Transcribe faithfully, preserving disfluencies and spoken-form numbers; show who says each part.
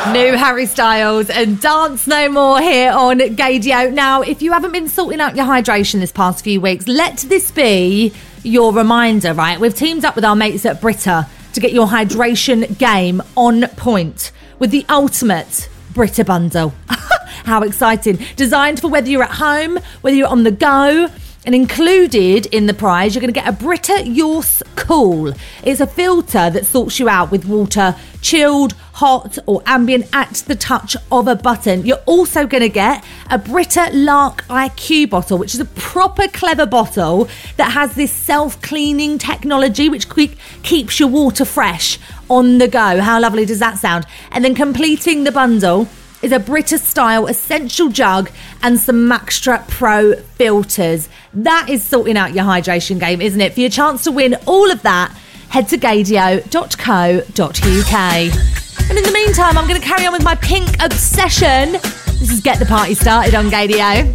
Speaker 1: New Harry Styles and Dance No More here on Gaydio. Now, if you haven't been sorting out your hydration this past few weeks, let this be your reminder, right? We've teamed up with our mates at Brita to get your hydration game on point with the ultimate Brita bundle. How exciting. Designed for whether you're at home, whether you're on the go. And included in the prize, you're going to get a Brita Yorse Cool. It's a filter that sorts you out with water, chilled, hot or ambient at the touch of a button. You're also going to get a Brita Lark I Q bottle, which is a proper clever bottle that has this self-cleaning technology which keeps your water fresh on the go. How lovely does that sound? And then completing the bundle is a Brita style essential jug and some Maxtra Pro filters. That is sorting out your hydration game, isn't it? For your chance to win all of that, head to gaydio dot co dot uk. And in the meantime, I'm going to carry on with my pink obsession. This is Get the Party Started on Gaydio.